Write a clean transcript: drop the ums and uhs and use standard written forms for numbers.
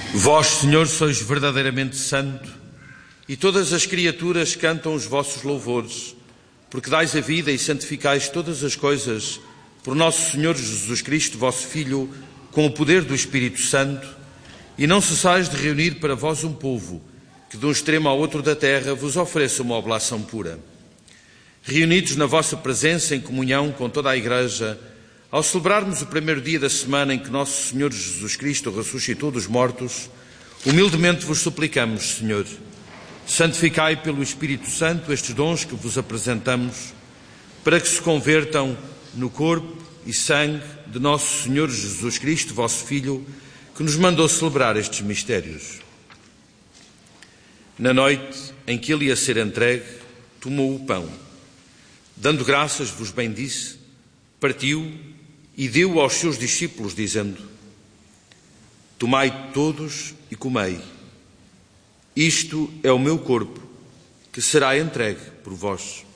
Vós, Senhor, sois verdadeiramente santo, e todas as criaturas cantam os vossos louvores, porque dais a vida e santificais todas as coisas por nosso Senhor Jesus Cristo, vosso Filho, com o poder do Espírito Santo, e não cessais de reunir para vós um povo, que de um extremo ao outro da terra vos ofereça uma oblação pura. Reunidos na vossa presença em comunhão com toda a Igreja, ao celebrarmos o primeiro dia da semana em que nosso Senhor Jesus Cristo ressuscitou dos mortos, humildemente vos suplicamos, Senhor, santificai pelo Espírito Santo estes dons que vos apresentamos, para que se convertam no corpo e sangue de nosso Senhor Jesus Cristo, vosso Filho, que nos mandou celebrar estes mistérios. Na noite em que ele ia ser entregue, tomou o pão. Dando graças, vos bendisse, partiu e deu aos seus discípulos, dizendo: tomai todos e comei. Isto é o meu corpo, que será entregue por vós.